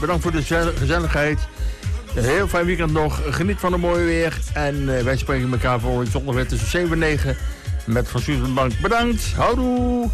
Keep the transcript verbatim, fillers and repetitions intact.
bedankt voor de gezelligheid. Een heel fijn weekend nog. Geniet van het mooie weer. En uh, wij spreken elkaar volgende zondag weer tussen zeven en negen. Met Van Suzenbank. Bedankt. Houdoe.